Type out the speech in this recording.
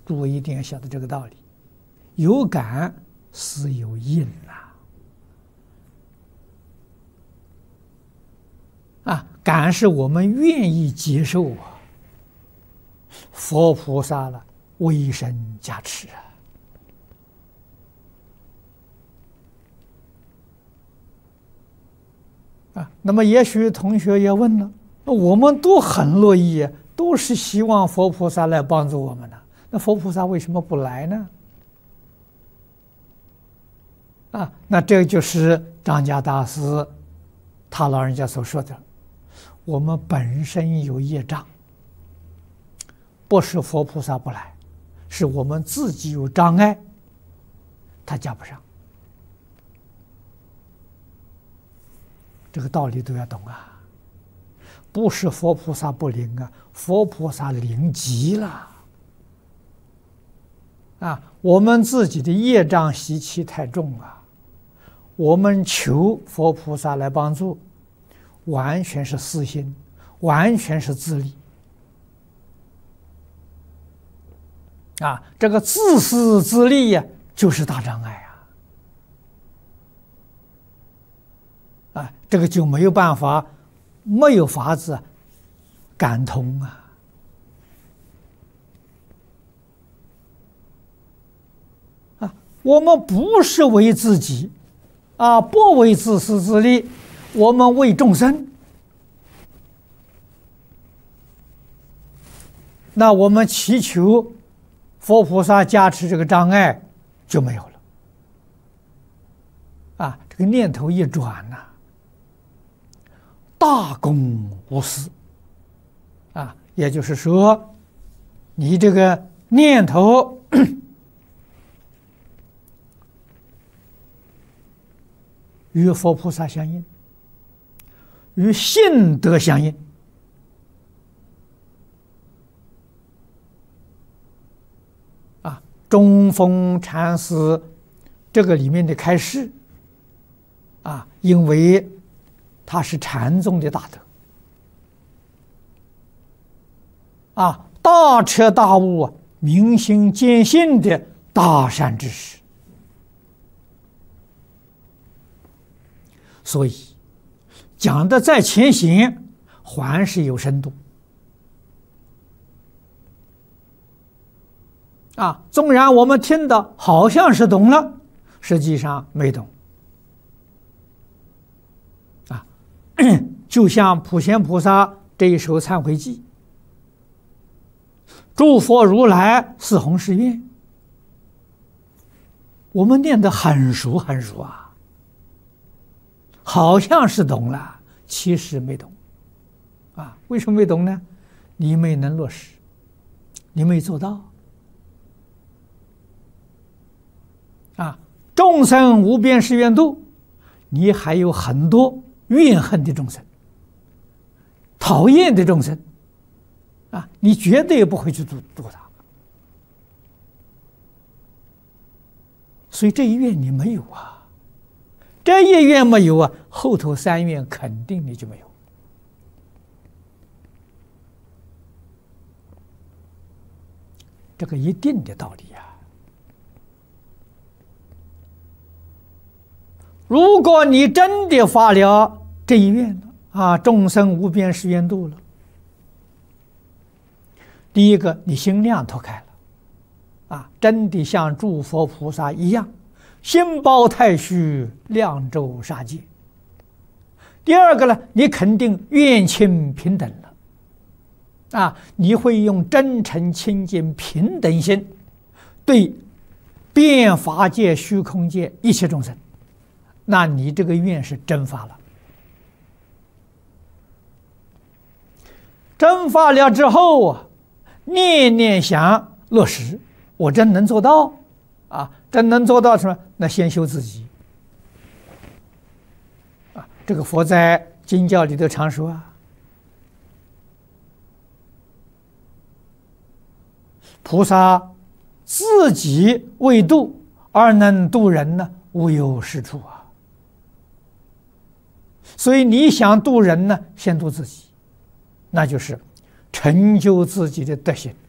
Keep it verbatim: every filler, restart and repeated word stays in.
诸位一定要晓得这个道理，有感是有因呐。啊，感是我们愿意接受啊，佛菩萨了威神加持啊。啊，那么也许同学也问了，我们都很乐意，都是希望佛菩萨来帮助我们的，那佛菩萨为什么不来呢？啊，那这就是张家大师他老人家所说的，我们本身有业障，不是佛菩萨不来，是我们自己有障碍，他加不上。这个道理都要懂啊！不是佛菩萨不灵啊，佛菩萨灵极了啊！我们自己的业障习气太重啊，我们求佛菩萨来帮助，完全是私心，完全是自利啊！这个自私自利呀、啊，就是大障碍啊！啊，这个就没有办法，没有法子感通啊！啊，我们不是为自己，啊，不为自私自利，我们为众生。那我们祈求佛菩萨加持，这个障碍就没有了。啊，这个念头一转呐、啊。大公无私啊，也就是说，你这个念头与佛菩萨相应，与信德相应啊。中峰禅师这个里面的开示啊，因为他是禅宗的大德啊，大彻大悟啊，明心见性的大善知识，所以讲的再浅显，还是有深度啊。纵然我们听的好像是懂了，实际上没懂。就像普贤菩萨这一首忏悔记，诸佛如来四弘誓愿，我们念得很熟很熟啊，好像是懂了，其实没懂啊。为什么没懂呢？你没能落实，你没做到啊。众生无边誓愿度，你还有很多怨恨的众生，讨厌的众生啊，你绝对不会去度度他，所以这一愿你没有啊，这一愿没有啊，后头三愿肯定你就没有。这个一定的道理啊。如果你真的发了这一愿了啊，众生无边誓愿度了，第一个你心量脱开了啊，真的像诸佛菩萨一样，心包太虚，量周杀戒。第二个呢，你肯定愿亲平等了啊，你会用真诚清净平等心对遍法界虚空界一切众生，那你这个愿是真发了。真发了之后啊，念念想落实，我真能做到啊！真能做到什么？那先修自己啊！这个佛在经教里头常说啊，菩萨自己未度而能度人呢，无有是处啊。所以你想度人呢，先度自己，那就是成就自己的德行。